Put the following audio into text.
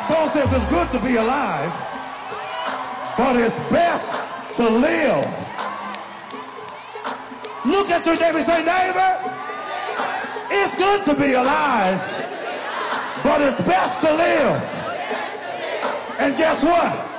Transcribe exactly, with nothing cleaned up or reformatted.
Song says it's good to be alive, but it's best to live. Look at your neighbor and say, neighbor, it's good to be alive, but it's best to live. And guess what?